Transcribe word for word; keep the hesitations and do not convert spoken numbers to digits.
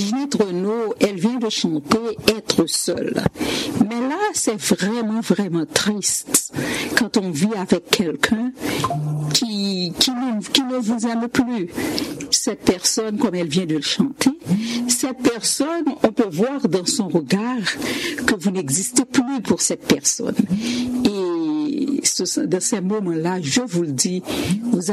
Ginette Renault, elle vient de chanter Être seule. Mais là, c'est vraiment, vraiment triste quand on vit avec quelqu'un qui, qui, ne, qui ne vous aime plus. Cette personne, comme elle vient de le chanter, cette personne, on peut voir dans son regard que vous n'existez plus pour cette personne. Et ce, dans ces moments-là, je vous le dis, vous